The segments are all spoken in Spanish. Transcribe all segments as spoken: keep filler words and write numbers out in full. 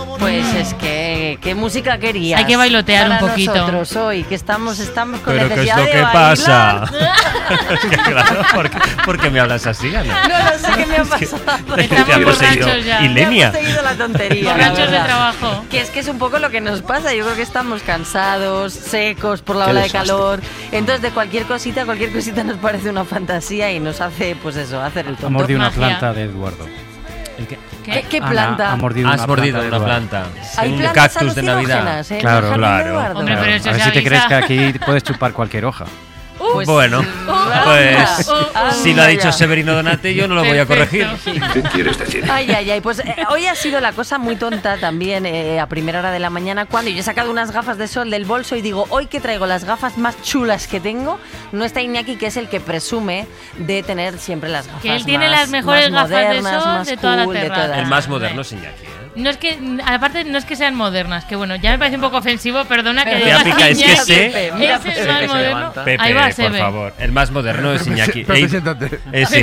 Pues es que, ¿qué música querías? Hay que bailotear para un poquito. Nosotros hoy, que estamos, estamos con Pero ¿qué es necesidad lo de que bailar. pasa? Claro, ¿por qué, ¿por qué me hablas así, Ana? No lo sé qué me ha pasado. Estamos Te hemos seguido. borrachos ya. ¿Y Lenia? Hemos seguido la tontería. Borrachos la de verdad. trabajo. Que es que es un poco lo que nos pasa. Yo creo que estamos cansados, secos por la Qué ola de desastre. calor. Entonces, de cualquier cosita, cualquier cosita nos parece una fantasía y nos hace, pues eso, hacer el Ha tonto. mordido una Magia. planta de Eduardo. ¿El qué? ¿Qué, qué Ana planta? ha mordido Has una mordido planta de una Eduardo. planta. Hay Un plantas cactus de Navidad. alucinógenas, ¿eh? Claro, En el jardín de claro. Eduardo. Hombre, pero eso A ver se si te crees avisa. que aquí puedes chupar cualquier hoja. Pues, Bueno, anda, pues anda si lo ha dicho ya. Severino Donate, yo no lo voy a corregir. Perfecto. ¿Qué quieres decir? Ay, ay, ay, pues eh, hoy ha sido la cosa muy tonta también eh, a primera hora de la mañana cuando yo he sacado unas gafas de sol del bolso y digo, hoy que traigo las gafas más chulas que tengo, no está Iñaki, que es el que presume de tener siempre las gafas Que él tiene más- las mejores más gafas de modernas, sol más de toda la cool, de terraza. todas. El más moderno es Iñaki, ¿eh? No es que, aparte, no es que sean modernas, que bueno, ya me parece un poco ofensivo, perdona que Pero digas Pepe, es que Iñaki, sé- Mira, ese es Pepe, más se moderno. levanta. Pepe, Ahí va, por Sebe. favor. El más moderno es Iñaki. Pepe, Ey, siéntate. eh, sí.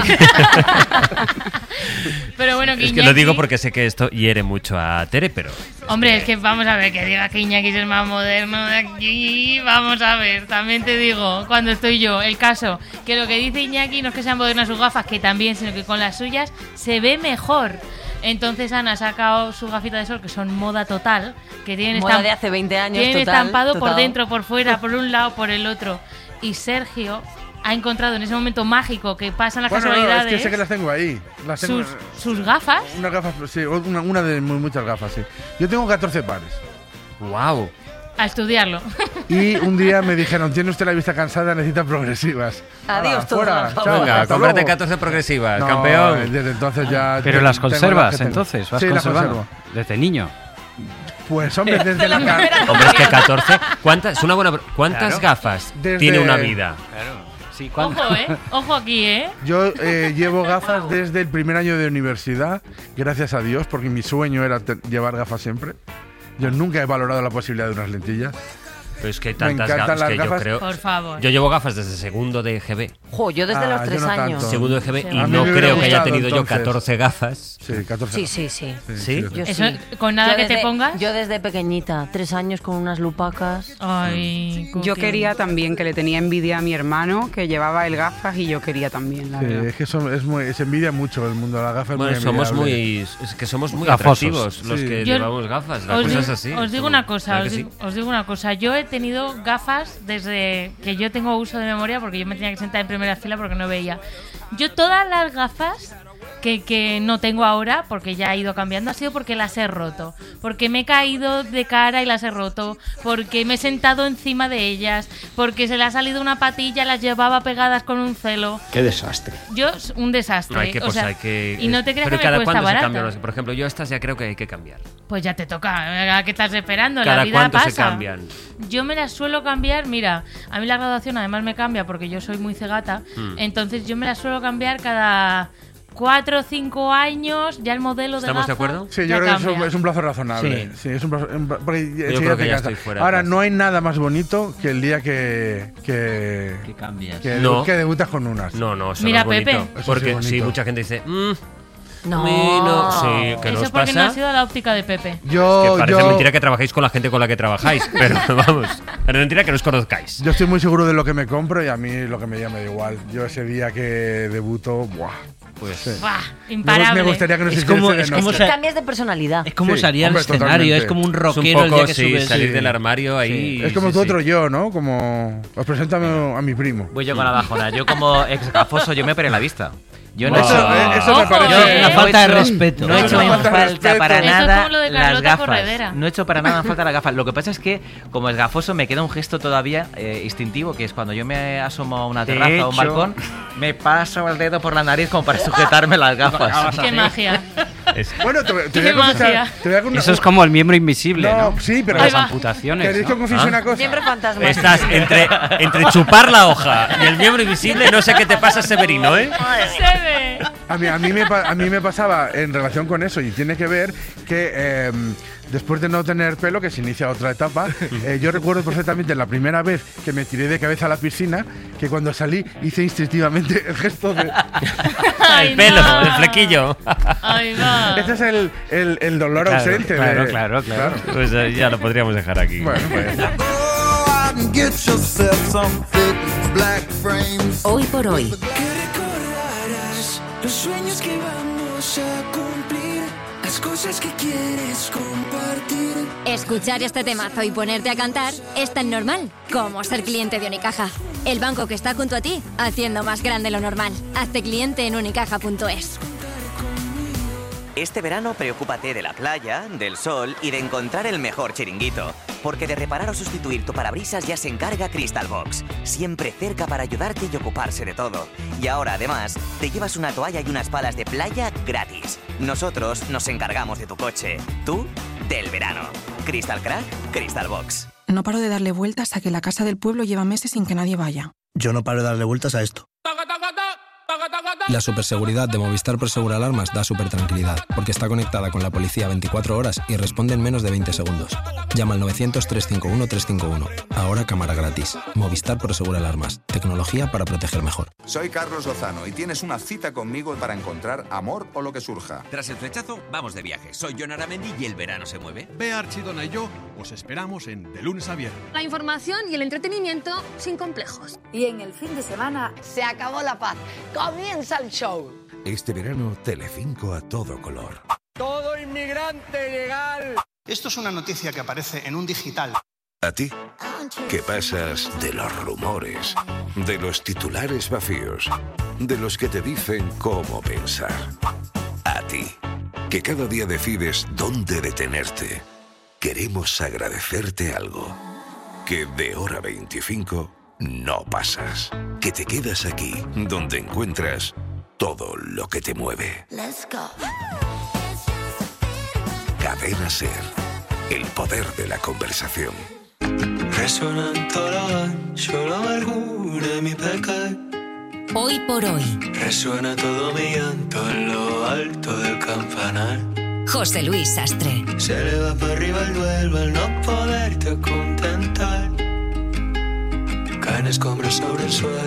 Pero bueno, que Es que lo Iñaki- digo porque sé que esto hiere mucho a Tere, pero... Hombre, es que vamos a ver, que diga que Iñaki es el más moderno de aquí, vamos a ver, también te digo, cuando estoy yo, el caso, que lo que dice Iñaki no es que sean modernas sus gafas, que también, sino que con las suyas se ve mejor. Entonces Ana ha sacado su gafita de sol, que son moda total, que tienen, Moda estamp- de hace veinte años, tienen total, estampado por total. dentro, por fuera, por un lado, por el otro. Y Sergio ha encontrado en ese momento mágico que pasan las Bueno, no, es casualidades que sé que las tengo ahí. Las tengo, sus, sus gafas. Unas gafas, sí, una, una de muy- muchas gafas, sí. Yo tengo catorce pares. ¡Wow! A estudiarlo. Y un día me dijeron, tiene usted la vista cansada, necesita progresivas. Adiós, Hala, todos, fuera, por favor. chao, Venga, hasta cómprate luego. catorce progresivas, No, campeón. Desde entonces ya... Pero te- las tengo conservas, que tengo. entonces, vas Sí, las conservando. conservo. Desde niño. Pues hombre, desde la ca- Hombre, es que catorce... ¿Cuántas, es una buena, ¿cuántas Claro. gafas Desde- tiene una vida? Claro. Sí, ¿cuándo? Ojo, ¿eh? Ojo aquí, ¿eh? Yo eh, llevo gafas desde el primer año de universidad, gracias a Dios, porque mi sueño era te- llevar gafas siempre. Yo nunca he valorado la posibilidad de unas lentillas. Pero es que hay Me tantas encantan gafas las que yo gafas. creo... Por favor. Yo llevo gafas desde segundo de G B. Jo, yo desde Ah, los yo tres no años. tanto. Segundo de G B Sí. y A mí no me creo hubiera que haya gustado, tenido yo entonces. catorce gafas. Sí, catorce. Sí, sí, sí. ¿Sí? Yo Eso, sí. con nada Yo que te desde- pongas. Yo desde pequeñita, tres años con unas lupacas. Ay, Yo Cookie. quería también, que le tenía envidia a mi hermano, que llevaba el gafas, y yo quería también, la Sí, verdad. es que son- es muy, se envidia mucho el mundo de las gafas. es Bueno, muy somos envidiable. muy... Es que somos muy Gafosos. atractivos los Sí. que Yo- llevamos gafas. La Os, cosa di- es así. os digo somos- una cosa, ¿verdad os, que di- sí? os digo una cosa. Yo he tenido gafas desde que yo tengo uso de memoria, porque yo me tenía que sentar en primera fila porque no veía. Yo todas las gafas que, que no tengo ahora, porque ya he ido cambiando, ha sido porque las he roto. Porque me he caído de cara y las he roto. Porque me he sentado encima de ellas. Porque se le ha salido una patilla, las llevaba pegadas con un celo. Qué desastre. Yo, un desastre. No hay que, o pues sea, hay que... y no te creas Pero que cada me cuesta cuánto se barato. cambian los- Por ejemplo, yo estas ya creo que hay que cambiar. Pues ya te toca. ¿Qué estás esperando? La ¿Cada vida cuánto pasa. se cambian? Yo me las suelo cambiar, mira, a mí la graduación además me cambia porque yo soy muy cegata, Hmm. entonces yo me las suelo cambiar cada cuatro o cinco años, ya el modelo de ¿Estamos de gafa acuerdo? Sí, yo ya creo que es un, cambia. es un plazo razonable. Sí. Sí, es un plazo, un pla- porque enseguida creo que te ya cansa. estoy fuera Ahora, casi. no hay nada más bonito que el día que, que, Que cambias. que, No. que debutas con unas. No, no, eso Mira, no es bonito. Pepe. Eso Porque sí es bonito. sí, mucha gente dice... "Mm, No. a mí no". Sí, ¿qué Eso nos es porque pasa? no ha sido la óptica de Pepe. Yo, Que parece yo, mentira que trabajéis con la gente con la que trabajáis, pero vamos, es mentira que no os conozcáis. yo estoy muy seguro de lo que me compro y a mí lo que me diga me da igual. Yo ese día que debuto, buah. Pues Sí. ¡Buah! Me, Imparable. me gustaría que no se Es como- hiciese de es como noche. se- Cambias de personalidad. Es como Sí, salir al hombre, escenario, totalmente. es como un es un rockero el poco, día que sí, sube. salir sí. del armario ahí. Es como sí, tu sí. otro yo, ¿no? Como os presento a mi, a mi primo. Voy yo con la bajona. Yo como ex gafoso yo me operé la vista. Yo no Eso, he hecho, eh, eso me Ojo, parece. Yo, eh. una no falta he de hecho- respeto. No he Eso hecho es en falta de falta respeto. para Eso es nada como lo de las Carlota gafas. Corredera. No he hecho para nada en falta las gafas. Lo que pasa es que, como es gafoso, me queda un gesto todavía eh, instintivo, que es cuando yo me asomo a una De terraza o un hecho- balcón, me paso el dedo por la nariz como para sujetarme las gafas. ¡Qué magia! Es- Bueno, te, te voy Qué a confesar. magia. Te voy a con- Eso es como el miembro invisible, No, ¿no? sí, pero Ahí Las va. amputaciones. ¿Queréis que ¿no? os confiese ¿Ah? una cosa? Siempre fantasma. Estás entre, entre chupar la hoja y el miembro invisible, no sé qué te pasa, Severino, ¿eh? ¡Se ve! A mí, a, mí me, pa- a mí me pasaba en relación con eso y tiene que ver que eh, después de no tener pelo, que se inicia otra etapa, eh, yo recuerdo perfectamente la primera vez que me tiré de cabeza a la piscina, que cuando salí hice instintivamente el gesto de, Ay, El pelo, no. el flequillo. Ahí va. Este es el, el, el dolor Claro, ausente. claro, de- claro, claro. Pues eh, ya lo podríamos dejar aquí. Bueno, pues. Hoy por hoy. Los sueños que vamos a cumplir, las cosas que quieres compartir. Escuchar este temazo y ponerte a cantar es tan normal como ser cliente de Unicaja. El banco que está junto a ti, haciendo más grande lo normal. Hazte cliente en unicaja punto es. Este verano preocúpate de la playa, del sol y de encontrar el mejor chiringuito. Porque de reparar o sustituir tu parabrisas ya se encarga Crystal Box. Siempre cerca para ayudarte y ocuparse de todo. Y ahora, además, te llevas una toalla y unas palas de playa gratis. Nosotros nos encargamos de tu coche. Tú, del verano. Crystal Crack, Crystal Box. No paro de darle vueltas a que la casa del pueblo lleva meses sin que nadie vaya. Yo no paro de darle vueltas a esto. La superseguridad de Movistar Prosegur Alarmas da súper tranquilidad, porque está conectada con la policía veinticuatro horas y responde en menos de veinte segundos. Llama al novecientos, trescientos cincuenta y uno, trescientos cincuenta y uno. Ahora cámara gratis. Movistar Prosegur Alarmas. Tecnología para proteger mejor. Soy Carlos Lozano y tienes una cita conmigo para encontrar amor o lo que surja. Tras el flechazo, vamos de viaje. Soy Jon Aramendi y el verano se mueve. Bea Archidona y yo os esperamos en De Lunes a Viernes. La información y el entretenimiento sin complejos. Y en el fin de semana se acabó la paz. Comienza el show. Este verano, Telecinco a todo color. Todo inmigrante legal. Esto es una noticia que aparece en un digital. ¿A ti? ¿Qué pasas de los rumores, de los titulares vacíos, de los que te dicen cómo pensar? A ti, que cada día decides dónde detenerte. Queremos agradecerte algo. Que de hora veinticinco no pasas. Que te quedas aquí, donde encuentras todo lo que te mueve. Let's go. Cadena SER. El poder de la conversación. Resuena en todo lo ancho la amargura de mi pecado. Hoy por hoy. Resuena todo mi llanto en lo alto del campanar. José Luis Sastre. Se le va para arriba el duelo al no poderte contentar. Caen escombros sobre el suelo.